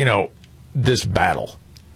this battle,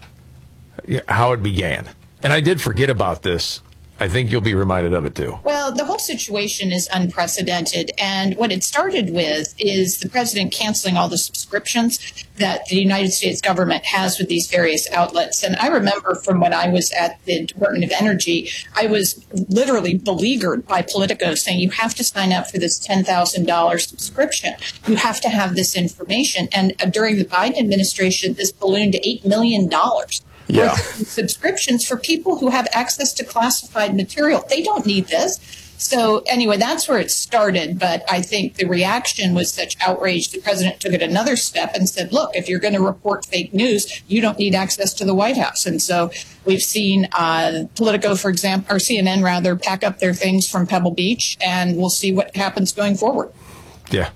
how it began. And I did forget about this. I think you'll be reminded of it, too. Well, the whole situation is unprecedented. And what it started with is the president canceling all the subscriptions that the United States government has with these various outlets. And I remember from when I was at the Department of Energy, I was literally beleaguered by Politico saying, you have to sign up for this $10,000 subscription. You have to have this information. And during the Biden administration, this ballooned to $8 million. Yeah. Subscriptions for people who have access to classified material. They don't need this. So anyway, that's where it started. But I think the reaction was such outrage. The president took it another step and said, look, if you're going to report fake news, you don't need access to the White House. And so we've seen Politico, for example, or CNN rather, pack up their things from Pebble Beach, and we'll see what happens going forward. Yeah.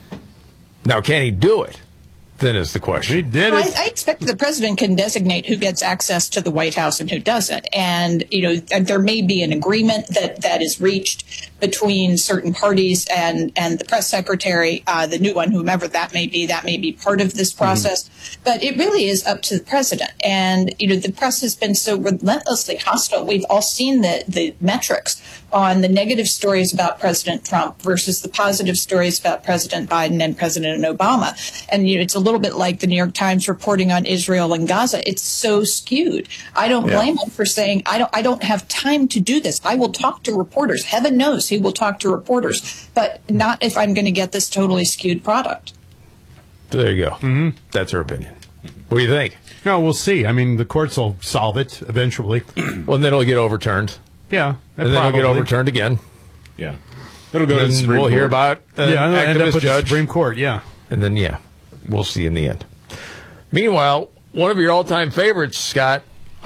Now, can he do it? Then is the question. He did it. I expect the president can designate who gets access to the White House and who doesn't. And, there may be an agreement that is reached between certain parties and the press secretary, the new one, whomever that may be part of this process. Mm-hmm. But it really is up to the president. And, the press has been so relentlessly hostile. We've all seen the metrics on the negative stories about President Trump versus the positive stories about President Biden and President Obama. And, it's a little bit like the New York Times reporting on Israel and Gaza. It's so skewed. I don't blame him for saying, I don't have time to do this. I will talk to reporters. Heaven knows he will talk to reporters, but not if I'm going to get this totally skewed product. So there you go. Mm-hmm. That's her opinion. What do you think? No, we'll see. I mean, the courts will solve it eventually. Well, then it'll get overturned. Yeah. And then it'll get overturned again. Yeah. It'll go to the Supreme We'll Court. hear about it'll end up with judge. the Supreme Court, yeah. And then, we'll see in the end. Meanwhile, one of your all-time favorites, Scott,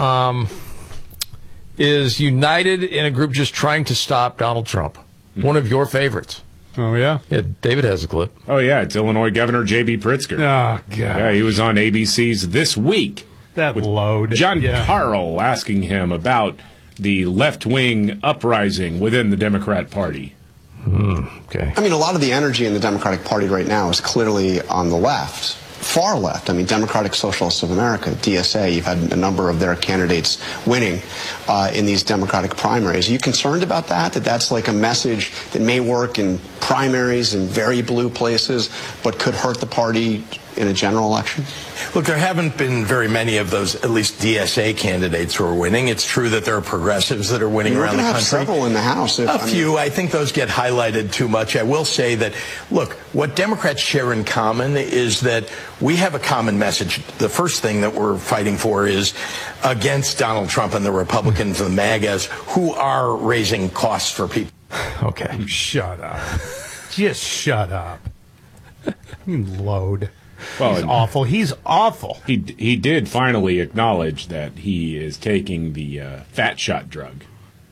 is united in a group just trying to stop Donald Trump. One of your favorites. Oh, yeah? Yeah, David has a clip. Oh, yeah. It's Illinois Governor J.B. Pritzker. Oh, God. Yeah, he was on ABC's This Week. That load. John Carl asking him about the left-wing uprising within the Democrat Party. Okay. I mean, a lot of the energy in the Democratic Party right now is clearly on the left. Far left. I mean, Democratic Socialists of America, DSA, you've had a number of their candidates winning in these Democratic primaries. Are you concerned about that? That's like a message that may work in primaries in very blue places, but could hurt the party in a general election? Look, there haven't been very many of those, at least DSA candidates who are winning. It's true that there are progressives that are winning around the country. Have several in the House. A few. I think those get highlighted too much. I will say that, look, what Democrats share in common is that we have a common message. The first thing that we're fighting for is against Donald Trump and the Republicans, the MAGAs, who are raising costs for people. Okay. Shut up. Just shut up. You load. Well, He's awful. He's awful. He did finally acknowledge that he is taking the fat shot drug.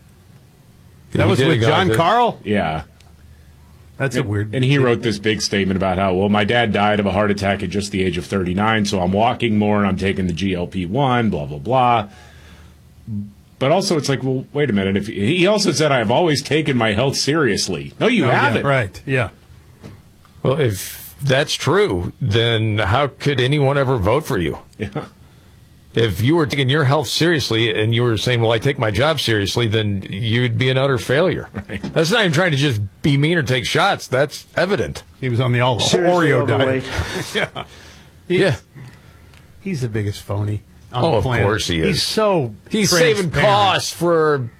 That was with John Carl? Yeah. That's a weird... And he wrote this big statement about how, well, my dad died of a heart attack at just the age of 39, so I'm walking more and I'm taking the GLP-1, blah, blah, blah. But also it's like, well, wait a minute. He also said, I've always taken my health seriously. No, you haven't. Yeah, right, yeah. Well, if that's true, then how could anyone ever vote for you? Yeah. If you were taking your health seriously and you were saying, well, I take my job seriously, then you'd be an utter failure. Right. That's not even trying to just be mean or take shots. That's evident. He was on the Oreo diet. Yeah. He's the biggest phony on the planet. Of course he is. He's saving costs for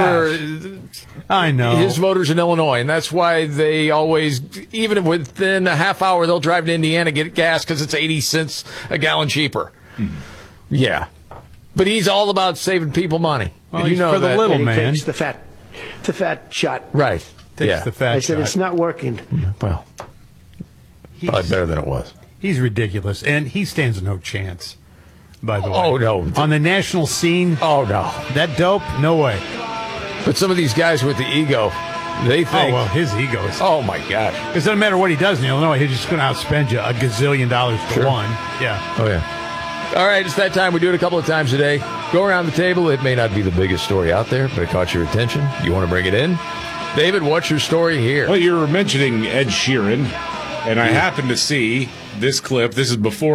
I know. his voters in Illinois, and that's why they always, even within a half hour, they'll drive to Indiana, get gas because it's 80 cents a gallon cheaper. Yeah. But he's all about saving people money. Well, you know for the little man. Takes the fat shot. Right. Takes the fat I said, shot. it's not working. Well, probably better than it was. He's ridiculous, and he stands no chance, by the way. Oh, no. On the national scene? Oh, no. That dope? No way. But some of these guys with the ego, they think... Oh, well, his ego is... Oh, my gosh. It doesn't matter what he does in Illinois. He's just going to outspend you $1 gazillion to one. Yeah. Oh, yeah. All right, it's that time. We do it a couple of times a day. Go around the table. It may not be the biggest story out there, but it caught your attention. You want to bring it in? David, what's your story here? Well, you were mentioning Ed Sheeran, and I happened to see this clip. This is before